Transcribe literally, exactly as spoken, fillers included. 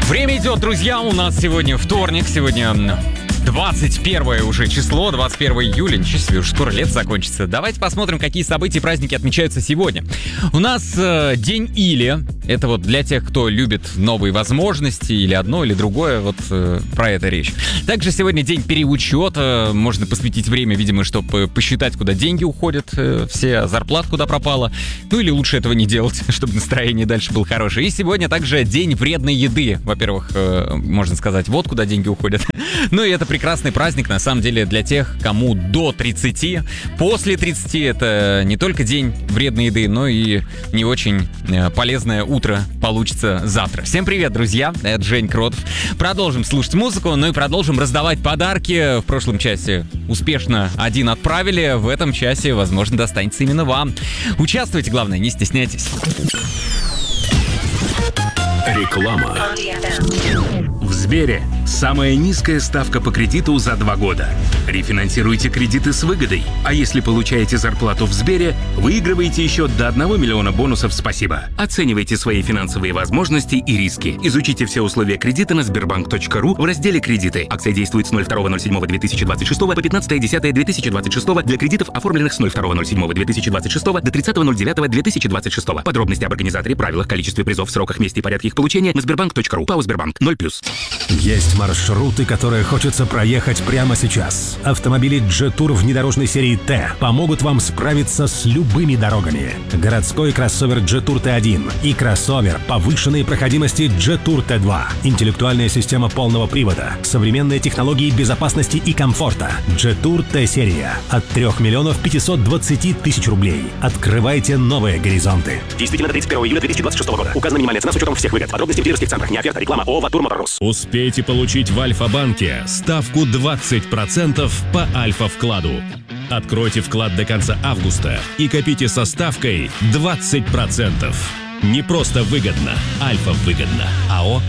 Время идет, друзья, у нас сегодня вторник, сегодня двадцать первое уже число, двадцать первое июля, ничего себе, уже скоро лето закончится. Давайте посмотрим, какие события и праздники отмечаются сегодня. У нас э, День Или, это вот для тех, кто любит новые возможности, или одно, или другое, вот э, про это речь. Также сегодня день переучета, можно посвятить время, видимо, чтобы посчитать, куда деньги уходят, э, все, зарплата куда пропала, ну или лучше этого не делать, чтобы настроение дальше было хорошее. И сегодня также день вредной еды, во-первых, э, можно сказать, вот куда деньги уходят, ну и это прекрасный праздник, на самом деле, для тех, кому до тридцати. После тридцати это не только день вредной еды, но и не очень полезное утро получится завтра. Всем привет, друзья, это Жень Кротов. Продолжим слушать музыку, ну и продолжим раздавать подарки. В прошлом часе успешно один отправили, в этом часе, возможно, достанется именно вам. Участвуйте, главное, не стесняйтесь. Реклама. В Сбере самая низкая ставка по кредиту за два года. Рефинансируйте кредиты с выгодой. А если получаете зарплату в Сбере, выигрываете еще до одного миллиона бонусов «Спасибо». Оценивайте свои финансовые возможности и риски. Изучите все условия кредита на сбербанк точка ру в разделе «Кредиты». Акция действует с ноль второго ноль седьмого две тысячи двадцать шестого по пятнадцатое десятое две тысячи двадцать шестого для кредитов, оформленных с ноль второго ноль седьмого две тысячи двадцать шестого до тридцатого ноль девятого две тысячи двадцать шестого. Подробности об организаторе, правилах, количестве призов, сроках, месте и порядке их получения на сбербанк точка ру. ПАО «Сбербанк» ноль плюс. Есть маршруты, которые хочется проехать прямо сейчас. Автомобили Jetour внедорожной серии Т помогут вам справиться с любыми дорогами. Городской кроссовер Jetour Т один и кроссовер повышенной проходимости Jetour Т два. Интеллектуальная система полного привода, современные технологии безопасности и комфорта. Jetour Т-серия от трёх миллионов пятисот двадцати тысяч рублей. Открывайте новые горизонты. Действительно до тридцать первого июля две тысячи двадцать шестого года. Указана минимальная цена с учетом всех выгод. Подробности в дилерских центрах. Не оферта, реклама. ООО «Ватур Моторс». Успейте получить в Альфа-банке ставку двадцать процентов по Альфа-вкладу. Откройте вклад до конца августа и копите со ставкой двадцать процентов. Не просто выгодно, Альфа выгодно. АО